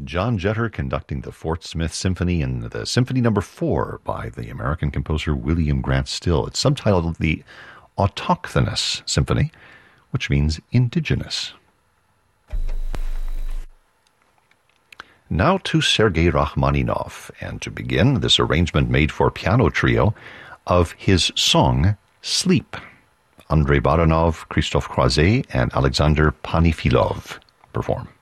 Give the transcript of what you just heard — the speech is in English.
John Jetter conducting the Fort Smith Symphony in the Symphony No. 4 by the American composer William Grant Still. It's subtitled the Autochthonous Symphony, which means indigenous. Now to Sergei Rachmaninoff, and to begin, this arrangement made for piano trio of his song Sleep. Andrei Baranov, Christophe Croizet, and Alexander Panifilov perform.